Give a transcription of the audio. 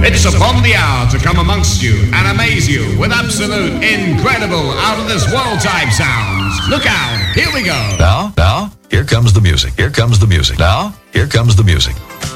It's upon the hour to come amongst you and amaze you with absolute, incredible, out-of-this-world type sounds. Look out, here we go. Now, here comes the music. Here comes the music. Now, here comes the music.